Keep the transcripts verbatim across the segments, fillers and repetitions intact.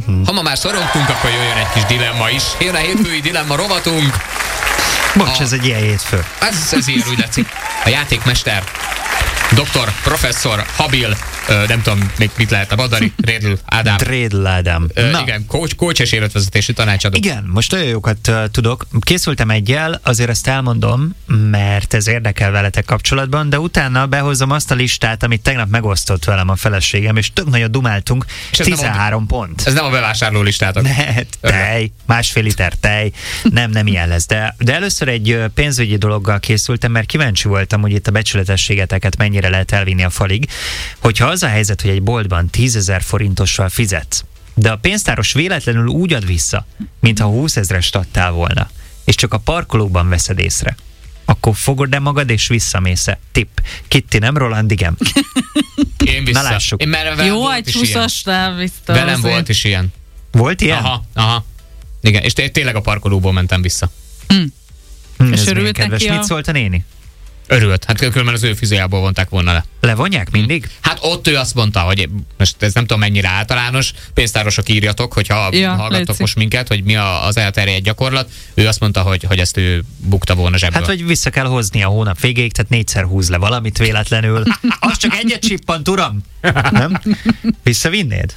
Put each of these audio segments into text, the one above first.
Ha ma már szorongtunk, akkor jöjjön egy kis dilemma is. Jön a hétfői dilemma rovatunk. Bocs, a... ez egy ilyen hétfő. Ez, ez ilyen úgy látszik. A játékmester, doktor, professzor, habil, ö, nem tudom, még mit lehetne mondani, Rédl Ádám. Rédl Ádám. Ö, igen, coach, coach és életvezetési tanácsadó. Igen, most olyan jókat uh, tudok. Készültem egyel, azért ezt elmondom, mert ez érdekel veletek kapcsolatban, de utána behozom azt a listát, amit tegnap megosztott velem a feleségem, és tök nagyot dumáltunk, tizenhárom a, pont. Ez nem a bevásárló listátok. Ne, tej, másfél liter tej, nem, nem ilyen lesz. De, de először egy pénzügyi dologgal készültem, mert kíváncsi voltam, hogy itt a becsületességeteket mennyire lehet elvinni a falig, hogyha az a helyzet, hogy egy boltban tízezer forintossal fizetsz, de a pénztáros véletlenül úgy ad vissza, mintha húszezrest adtál volna, és csak a parkolóban veszed észre, akkor fogod-e magad és visszamész-e? Tipp. Kitty, nem Roland, igen. Én vissza. Na lássuk. Én mer- Jó, egy húszasnál vissza. Velem volt is ilyen. Volt ilyen? Aha, aha. Igen, és té- tényleg a parkolóból mentem vissza. Mm. Hm, és ez örült kedves. neki a... Mit szólt a néni? Örült. Hát különben az ő fizájából vonták volna le. Levonják mindig? Hát ott ő azt mondta, hogy most ez nem tudom mennyire általános, pénztárosok írjatok, hogyha ja, hallgattok létszik. most minket, hogy mi a, az elterjedt gyakorlat. Ő azt mondta, hogy, hogy ezt ő bukta volna zsebből. Hát, hogy vissza kell hozni a hónap végéig, tehát négyszer húz le valamit véletlenül. Az csak egyet csippant, uram! Nem? Visszavinnéd?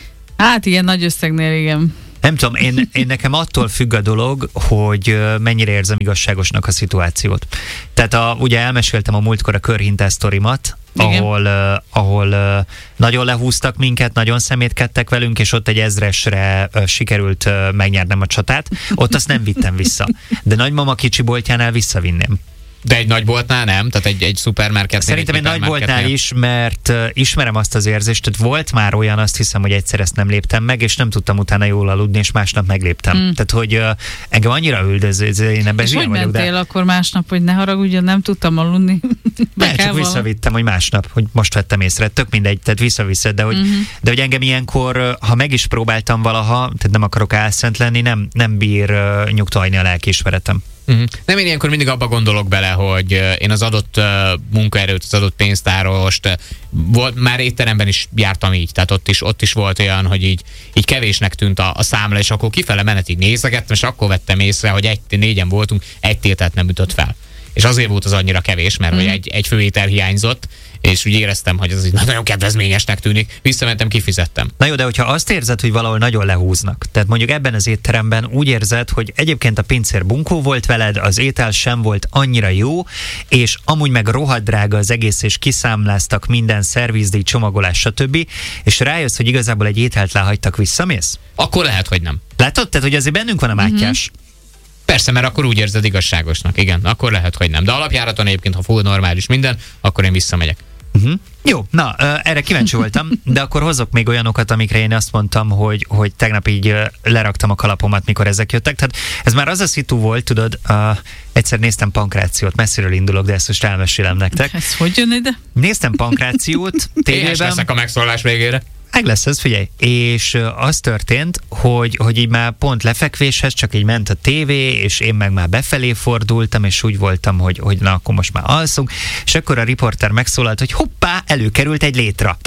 Hát ilyen nagy összegnél, igen. Nem tudom, én, én nekem attól függ a dolog, hogy mennyire érzem igazságosnak a szituációt. Tehát a, ugye elmeséltem a múltkor a körhintás sztorimat, ahol, uh, ahol uh, nagyon lehúztak minket, nagyon szemétkedtek velünk, és ott egy ezresre uh, sikerült uh, megnyernem a csatát. Ott azt nem vittem vissza. De nagymama kicsi boltjánál visszavinném. De egy nagyboltnál nem? Tehát egy, egy szupermarketnél? Szerintem egy, egy nagyboltnál is, mert uh, ismerem azt az érzést, tehát volt már olyan, azt hiszem, hogy egyszer ezt nem léptem meg, és nem tudtam utána jól aludni, és másnap megléptem. Mm. Tehát, hogy uh, engem annyira üldöz, én ebben és hülye hogy vagyok, mentél de... akkor másnap, hogy ne haragudjon, nem tudtam aludni? Ne, csak visszavittem, hogy másnap, hogy most vettem észre, tök mindegy, tehát visszaviszed, de hogy, mm-hmm. de hogy engem ilyenkor, ha meg is próbáltam valaha, tehát nem akarok álszent lenni, nem, nem bír uh, nyugtajni a lelkiismeretem. Uh-huh. Nem, én ilyenkor mindig abba gondolok bele, hogy uh, én az adott uh, munkaerőt, az adott pénztárost, uh, volt, már étteremben is jártam így, tehát ott is, ott is volt olyan, hogy így, így kevésnek tűnt a, a számla, és akkor kifele menetig nézegettem, és akkor vettem észre, hogy egy, négyen voltunk, egy tételt nem ütött fel. És azért volt az annyira kevés, mert mm. hogy egy, egy főétel hiányzott, és úgy éreztem, hogy ez így nagyon kedvezményesnek tűnik. Visszamentem, kifizettem. Na jó, de hogyha azt érzed, hogy valahol nagyon lehúznak, tehát mondjuk ebben az étteremben úgy érzed, hogy egyébként a pincér bunkó volt veled, az étel sem volt annyira jó, és amúgy meg rohadt drága az egész, és kiszámláztak minden szervizdíj, csomagolás, stb. És rájössz, hogy igazából egy ételt lehagytak, visszamész? Akkor lehet, hogy nem. Látod? Tehát, hogy azért bennünk van a Mátyás. Mm-hmm. Persze, mert akkor úgy érzed igazságosnak. Igen, akkor lehet, hogy nem. De alapjáraton egyébként, ha full normális minden, akkor én visszamegyek. Uh-huh. Jó, na, uh, erre kíváncsi voltam, de akkor hozok még olyanokat, amikre én azt mondtam, hogy, hogy tegnap így uh, leraktam a kalapomat, mikor ezek jöttek. Tehát ez már az a szitu volt, tudod, uh, egyszer néztem Pankrációt, messziről indulok, de ezt most elmesélem nektek. Ez hogy jön ide? Néztem Pankrációt tévében. Éhes leszek a megszólás végére. Meg lesz ez, figyelj. És uh, az történt, hogy, hogy így már pont lefekvéshez csak így ment a tévé, és én meg már befelé fordultam, és úgy voltam, hogy, hogy na, akkor most már alszunk. És akkor a riporter megszólalt, hogy hoppá, előkerült egy létra.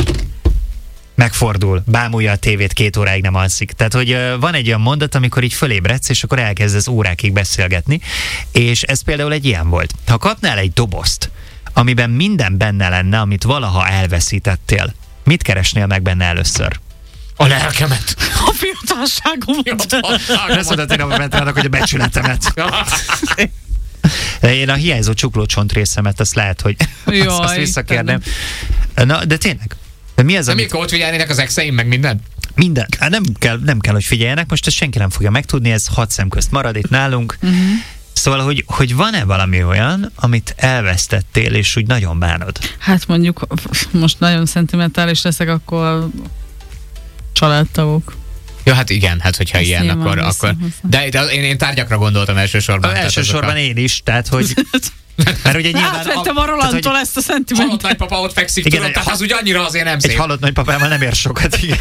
Megfordul, bámulja a tévét, két óráig nem alszik. Tehát, hogy uh, van egy olyan mondat, amikor így fölébredsz, és akkor elkezdesz órákig beszélgetni, és ez például egy ilyen volt. Ha kapnál egy dobozt, amiben minden benne lenne, amit valaha elveszítettél, mit keresnél meg benne először? A lelkemet. A fiatalságomat. Ezt mondod, én abban mentenek, hogy a becsületemet. Én a hiányzó csuklócsont részemet, azt lehet, hogy Jaj, azt, azt visszakérném. Na, de tényleg. De mi az, de amit... mikor ott figyelnének az exeim, meg minden? Minden. Hát nem kell, nem kell, hogy figyeljenek, most ezt senki nem fogja megtudni, ez hat szem közt marad itt nálunk. Uh-huh. Szóval, hogy, hogy van-e valami olyan, amit elvesztettél, és úgy nagyon bánod? Hát mondjuk, most nagyon szentimentális leszek, akkor családtagok. Ja, hát igen, hát hogyha Ezt ilyen, nyilván akkor... viszem, akkor viszem. de, de én, én tárgyakra gondoltam elsősorban. A, elsősorban a... én is, tehát, hogy... Mert ugye nyilván... Átvettem a Rolandtól ezt a szentimentet. Halott nagypapa ott fekszik, igen, tudod, tehát az úgy annyira azért nem szép. Egy halott nagypapával nem ér sokat, igen.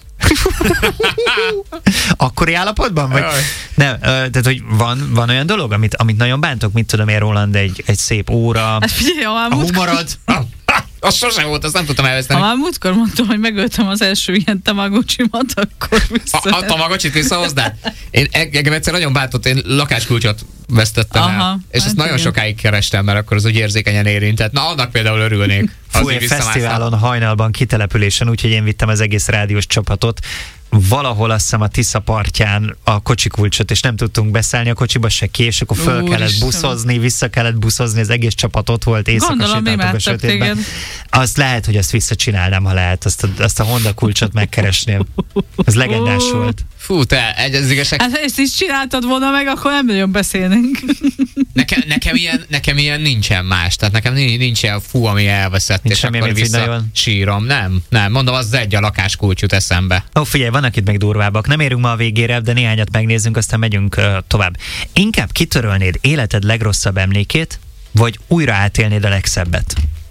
Akkori állapotban? Vagy? Nem, tehát, hogy van, van olyan dolog, amit, amit nagyon bántok, mit tudom én, Roland, egy, egy szép óra, Hát figyelj, a humorod. Az sose volt, azt nem tudtam Ha elveszteni. már múltkor mondtam, hogy megöltem az első ilyen tamagocsimat, akkor vissza. A, a tamagocsit visszahoznád? Én engem egyszer nagyon bántott, én lakáskulcsot vesztettem Aha, el. És hát ezt nagyon igen. sokáig kerestem, mert akkor az úgy érzékenyen érintett. Na, annak például örülnék. Az Fú, így egy visszamásztam. fesztiválon hajnalban kitelepülésen, úgyhogy én vittem az egész rádiós csapatot. Valahol azt hiszem a Tisza partján a kocsikulcsot, és nem tudtunk beszállni a kocsiba se ki, és akkor föl Úristen. kellett buszozni, vissza kellett buszozni, az egész csapat ott volt, éjszaka Gondolom, sétáltunk a imádtak sötétben. téged. Azt lehet, hogy azt visszacsinálnám, ha lehet, azt a, azt a Honda kulcsot megkeresném. Az legendás Ó. volt. Fú, te, egy az igazság. Hát ha ezt is csináltad volna meg, akkor nem nagyon beszélnénk. Nekem, nekem, ilyen, nekem ilyen nincsen más. Tehát nekem nincs, nincs ilyen fú, ami elveszett, Nincs és semmi, akkor amit így vissza nagyon- sírom. Nem, nem. Mondom, az egy a lakáskulcs jut eszembe. Ó, figyelj, vannak itt még durvábbak. Nem érünk ma a végére, de néhányat megnézzünk, aztán megyünk uh, tovább. Inkább kitörölnéd életed legrosszabb emlékét, vagy újra átélnéd a legszebbet?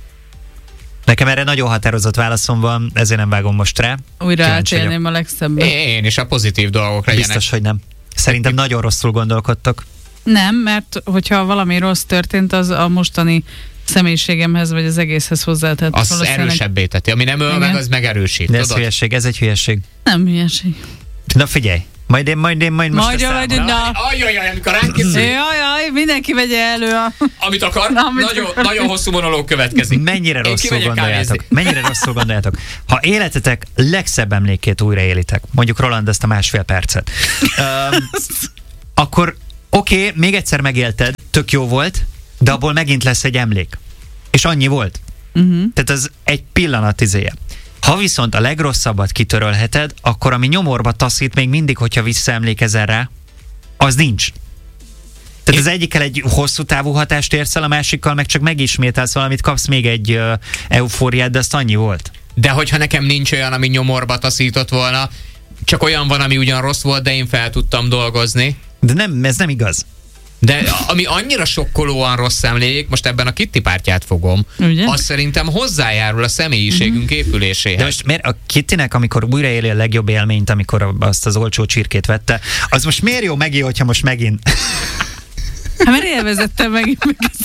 Nekem erre nagyon határozott válaszom van, ezért nem vágom most rá. Újra Kíváncsi vagyok. átélném a legszebbet. Én is a pozitív dolgok legyenek. Biztos, hogy nem. Szerintem nagyon rosszul gondolkodtok. Nem, mert hogyha valami rossz történt, az a mostani személyiségemhez, vagy az egészhez hozzátett. Az valószínűleg erősebbé teszi. Ami nem öl Igen. meg, az megerősít. De ez tudod? hülyeség, ez egy hülyeség. Nem hülyeség. Na figyelj, majd én, majd én, majd most Majd a majd számomra. Na. Ajajaj, amikor ránk készül, Jaj, jaj, mindenki vegye elő a... amit akar, Na, amit nagyon, akar. nagyon hosszú monológ következik. Mennyire Én rosszul kimegyek gondoljátok? kávézni. Mennyire rosszul gondoljátok? Ha életetek legszebb emlékét újraélitek, mondjuk Roland ezt a másfél percet, um, akkor oké, okay, még egyszer megélted, tök jó volt, de abból megint lesz egy emlék. És annyi volt. Uh-huh. Tehát az egy pillanat izéje. Ha viszont a legrosszabbat kitörölheted, akkor ami nyomorba taszít még mindig, hogyha visszaemlékezel rá, az nincs. Tehát az egyikkel egy hosszú távú hatást érsz el, a másikkal meg csak megismételsz valamit, kapsz még egy uh, eufóriát, de azt annyi volt. De hogyha nekem nincs olyan, ami nyomorba taszított volna, csak olyan van, ami ugyan rossz volt, de én fel tudtam dolgozni. De nem, ez nem igaz. De ami annyira sokkolóan rossz emlék, most ebben a Kitty pártját fogom, Ugye? az szerintem hozzájárul a személyiségünk épüléséhez. De most miért a Kittynek, amikor újraéli a legjobb élményt, amikor azt az olcsó csirkét vette, az most miért jó megé, hogyha most megint... Hát mert élvezettem meg.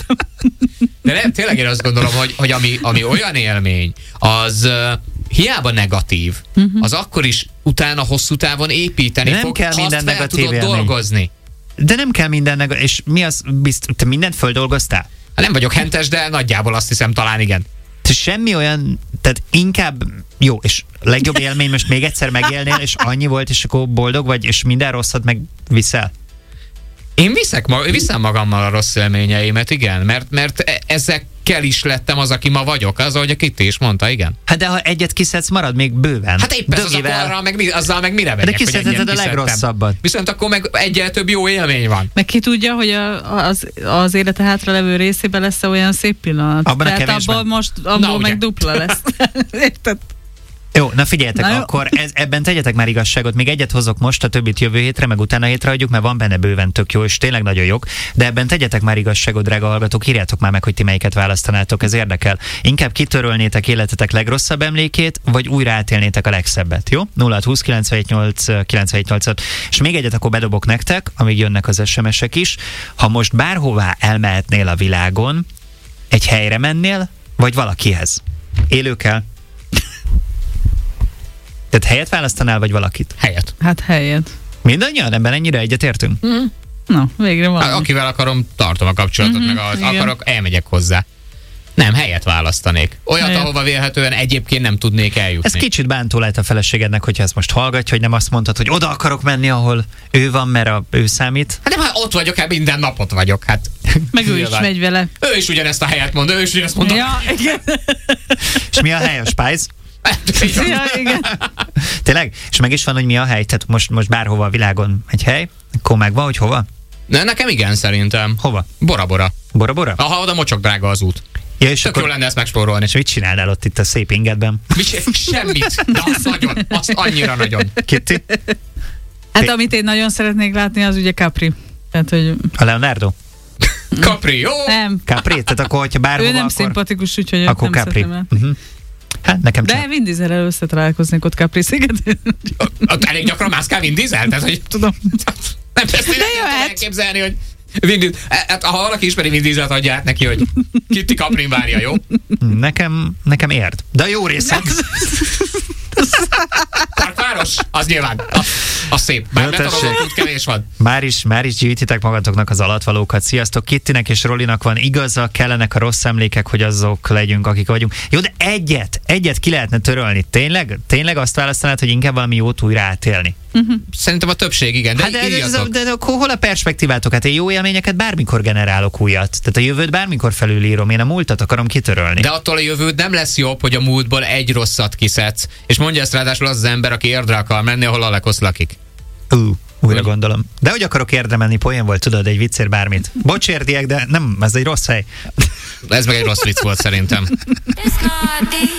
De nem, tényleg én azt gondolom, hogy, hogy ami, ami olyan élmény, az uh, hiába negatív, uh-huh. az akkor is utána hosszú távon építeni Nem fog, kell ha minden azt fel negatív tudod élmény. dolgozni. De nem kell mindennek, és mi az, bizt, te mindent földolgoztál? Hát nem vagyok hentes, de nagyjából azt hiszem talán igen. Te semmi olyan, tehát inkább jó, és legjobb élmény most még egyszer megélnél, és annyi volt, és akkor boldog vagy, és minden rosszat meg viszel. Én viszek ma, viszem magammal a rossz élményeimet, igen, mert, mert e- ezekkel is lettem az, aki ma vagyok, az, ahogy a Kitty is mondta, igen. Hát de ha egyet kiszedsz, marad még bőven. Hát épp ez az, akkor Dögivel. arra meg, mi- azzal meg mire vegyek, hogy kiszedheted ennyien a kiszedtem. legrosszabbat. Viszont akkor meg egyel több jó élmény van. Meg ki tudja, hogy a, az, az élete hátra levő részében lesz olyan szép pillanat. Abban a Tehát kevésben. abból most abból Na, meg ugye. dupla lesz. Érted? Jó, na figyeljetek, Na jó. akkor ez, ebben tegyetek már igazságot. Még egyet hozok most, a többit jövő hétre, meg utána hétre hagyjuk, mert van benne bőven tök jó, és tényleg nagyon jók. De ebben tegyetek már igazságot, drága hallgatók, írjátok már meg, hogy ti melyiket választanátok, ez érdekel. Inkább kitörölnétek életetek legrosszabb emlékét, vagy újra átélnétek a legszebbet, jó? nulla húsz kilencvennyolc kilencvennyolc. És még egyet akkor bedobok nektek, amíg jönnek az es em es-ek is. Ha most bárhová elmehetnél a világon, egy helyre mennél, vagy valakihez? Élőkkel? Tehát helyet választanál, vagy valakit? Helyet. Hát helyet. Mindannyian? Ebben ennyire egyetértünk? Mm. Na, végre Hát, valami. akivel akarom, tartom a kapcsolatot, Mhm, meg az igen. akarok, elmegyek hozzá. Nem, helyet választanék. Olyat, Helyet. ahova vélhetően egyébként nem tudnék eljutni. Ez kicsit bántó lehet a feleségednek, hogyha ezt most hallgatja, hogy nem azt mondtad, hogy oda akarok menni, ahol ő van, mert a, ő számít. Hát nem, hát ott vagyok, hát minden napot vagyok. Hát, Meg ő is nyilván. megy vele. Ő is ugyanezt a helyet mond, ő is ugyanezt mondta. Ja, igen. És mi a hely, a Spice? Ja, igen. Tényleg? És meg is van, hogy mi a hely? Tehát most, most bárhova a világon egy hely, akkor megvan, hogy hova? Ne, nekem igen, szerintem. Hova? Bora-bora. Bora-bora? Aha, oda mocsok drága az út. Ja, és Tök jó akkor lenne ezt megspórolni. és mit csinálnál ott itt a szép ingedben? Mi se, semmit. De azt nagyon, azt annyira nagyon. Kitty? Hát amit én nagyon szeretnék látni, az ugye Capri. Tehát, hogy A Leonardo? Capri, jó? nem. Capri? Tehát akkor, hogyha bárhova, Ő nem akkor, szimpatikus, úgyhogy őt akkor nem Capri. szeretem el. Uh-huh. Hát nekem De csak. Vin Diesel-rel összetalálkoznék ott Capri szigetén. Ott elég gyakran mászkál Vin Diesel, tehát hogy Tudom. nem ezt De nem tudom jöhet. elképzelni, hogy Vin Diesel, hát, ha valaki ismeri Vin Dieselt, adja át neki, hogy Kitty Caprin várja, jó? Nekem, nekem érd. De a jó részek. Parkváros? Az nyilván. Az, az szép. Bár betagadott út kevés van. Már is, már is gyűjtitek magatoknak az alatvalókat. Sziasztok, Kittinek és Rolinak van igaza, kellenek a rossz emlékek, hogy azok legyünk, akik vagyunk. Jó, de egyet, egyet ki lehetne törölni. Tényleg? Tényleg azt választanád, hogy inkább valami jót újra átélni? Uh-huh. Szerintem a többség, igen. De, hát de, de, de, de, de akkor hol a perspektívátok? Hát én jó élményeket bármikor generálok újat. Tehát a jövőt bármikor felülírom, én a múltat akarom kitörölni. De attól a jövőd nem lesz jobb, hogy a múltból egy rosszat kiszedsz. És mondja ezt ráadásul az az ember, aki Érdre akar menni, ahol Alekosz lakik. Ú, uh, újra hogy? Gondolom. De hogy akarok Érdre menni, poén volt, tudod, egy viccér bármit. Bocs, érdiek, de nem, ez egy rossz hely. Ez meg egy rossz vicc volt szerintem.